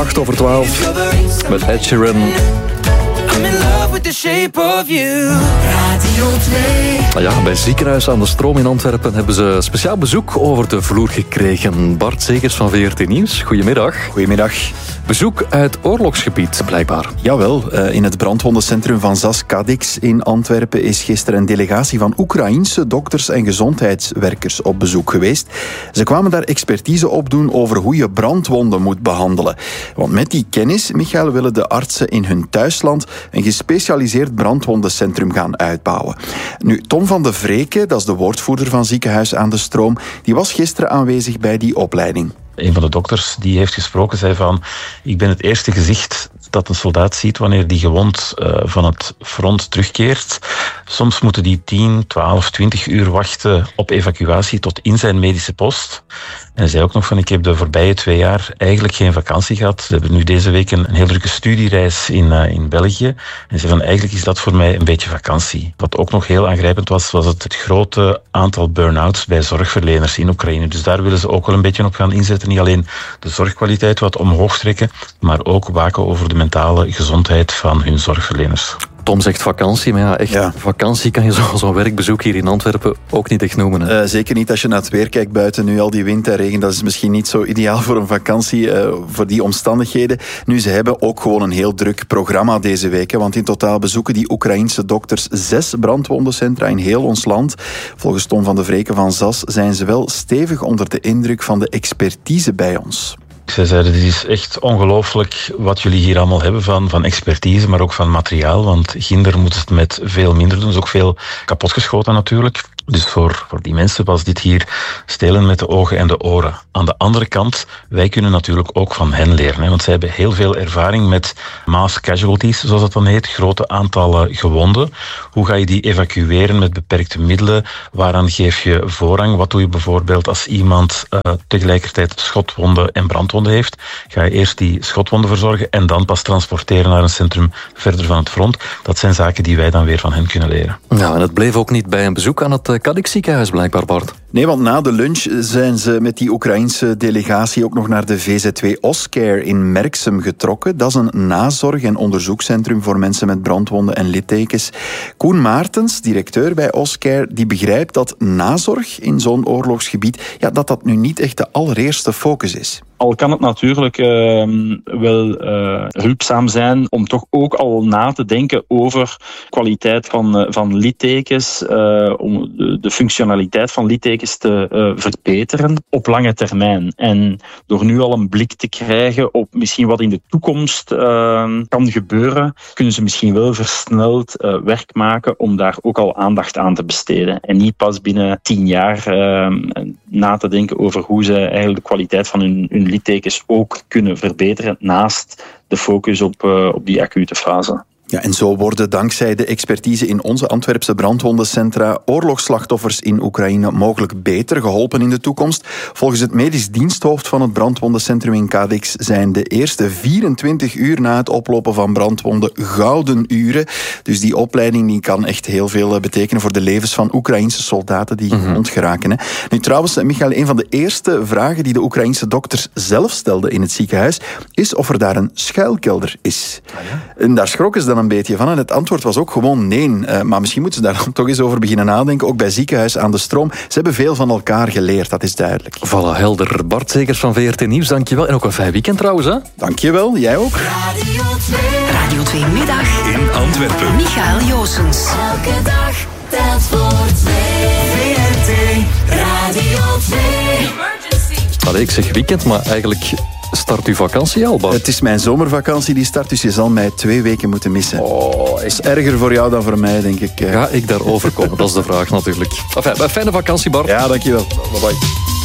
11:08 met Ed Sheeran. I'm in love with the shape of you. Radio 2. Ja, bij Ziekenhuis aan de Stroom in Antwerpen hebben ze speciaal bezoek over de vloer gekregen. Bart Zegers van VRT Nieuws, goedemiddag. Goedemiddag. Bezoek uit oorlogsgebied, blijkbaar. Jawel, in het brandwondencentrum van ZAS Cadix in Antwerpen is gisteren een delegatie van Oekraïense dokters en gezondheidswerkers op bezoek geweest. Ze kwamen daar expertise opdoen over hoe je brandwonden moet behandelen. Want met die kennis, Michael, willen de artsen in hun thuisland een gespecialiseerd brandwondencentrum gaan uitbouwen. Nu, Tom van de Vreken, dat is de woordvoerder van Ziekenhuis aan de Stroom, die was gisteren aanwezig bij die opleiding. Een van de dokters die heeft gesproken zei van: ik ben het eerste gezicht dat een soldaat ziet wanneer die gewond van het front terugkeert. Soms moeten die 10, 12, 20 uur wachten op evacuatie tot in zijn medische post. En hij zei ook nog van: ik heb de voorbije 2 jaar eigenlijk geen vakantie gehad. We hebben nu deze week een heel drukke studiereis in België. En hij zei van: eigenlijk is dat voor mij een beetje vakantie. Wat ook nog heel aangrijpend was het grote aantal burn-outs bij zorgverleners in Oekraïne. Dus daar willen ze ook wel een beetje op gaan inzetten. Niet alleen de zorgkwaliteit wat omhoog trekken, maar ook waken over de mentale gezondheid van hun zorgverleners. Tom zegt vakantie, maar ja, echt vakantie kan je zo'n werkbezoek hier in Antwerpen ook niet echt noemen. Hè? Zeker niet als je naar het weer kijkt buiten, nu al die wind en regen, dat is misschien niet zo ideaal voor een vakantie, voor die omstandigheden. Nu, ze hebben ook gewoon een heel druk programma deze week, want in totaal bezoeken die Oekraïense dokters 6 brandwondencentra in heel ons land. Volgens Tom van de Vreken van ZAS zijn ze wel stevig onder de indruk van de expertise bij ons. Zij zeiden: dit is echt ongelooflijk wat jullie hier allemaal hebben van expertise, maar ook van materiaal. Want ginder moeten ze het met veel minder doen. Dus ook veel kapotgeschoten natuurlijk. Dus voor die mensen was dit hier stelen met de ogen en de oren. Aan de andere kant, wij kunnen natuurlijk ook van hen leren. Hè, want zij hebben heel veel ervaring met mass casualties, zoals dat dan heet. Grote aantallen gewonden. Hoe ga je die evacueren met beperkte middelen? Waaraan geef je voorrang? Wat doe je bijvoorbeeld als iemand tegelijkertijd schotwonden en brandwonden heeft? Ga je eerst die schotwonden verzorgen en dan pas transporteren naar een centrum verder van het front? Dat zijn zaken die wij dan weer van hen kunnen leren. Ja, en het bleef ook niet bij een bezoek aan het Cadix ziekenhuis, blijkbaar, Bart. Nee, want na de lunch zijn ze met die Oekraïense delegatie ook nog naar de VZ2 Oscare in Merksem getrokken. Dat is een nazorg- en onderzoekscentrum voor mensen met brandwonden en littekens. Koen Maartens, directeur bij Oscare, die begrijpt dat nazorg in zo'n oorlogsgebied, dat nu niet echt de allereerste focus is. Al kan het natuurlijk wel hulpzaam zijn om toch ook al na te denken over kwaliteit van littekens, om de functionaliteit van littekens te verbeteren op lange termijn. En door nu al een blik te krijgen op misschien wat in de toekomst kan gebeuren, kunnen ze misschien wel versneld werk maken om daar ook al aandacht aan te besteden. En niet pas binnen 10 jaar na te denken over hoe ze eigenlijk de kwaliteit van hun littekens ook kunnen verbeteren naast de focus op die acute fase. Ja, en zo worden dankzij de expertise in onze Antwerpse brandwondencentra oorlogsslachtoffers in Oekraïne mogelijk beter geholpen in de toekomst. Volgens het medisch diensthoofd van het brandwondencentrum in Cadix zijn de eerste 24 uur na het oplopen van brandwonden gouden uren. Dus die opleiding die kan echt heel veel betekenen voor de levens van Oekraïense soldaten die gewond geraken. Hè. Nu trouwens, Michael, een van de eerste vragen die de Oekraïense dokters zelf stelden in het ziekenhuis is of er daar een schuilkelder is. Ah, ja? En daar schrokken ze dan een beetje van. En het antwoord was ook gewoon nee. Maar misschien moeten ze daar dan toch eens over beginnen nadenken. Ook bij Ziekenhuis aan de Stroom. Ze hebben veel van elkaar geleerd, dat is duidelijk. Voilà, helder. Bart Zegers van VRT Nieuws, dankjewel. En ook een fijn weekend trouwens, hè? Dankjewel, jij ook. Radio 2 middag. In Antwerpen. Michael Joosens. Elke dag telt voor 2. VRT Radio 2. Allee, ik zeg weekend, maar eigenlijk start uw vakantie al, Bart. Het is mijn zomervakantie die start, dus je zal mij 2 weken moeten missen. Oh, is erger voor jou dan voor mij, denk ik. Ga ik daarover komen? Dat is de vraag natuurlijk. Enfin, fijne vakantie, Bart. Ja, dankjewel. Bye bye.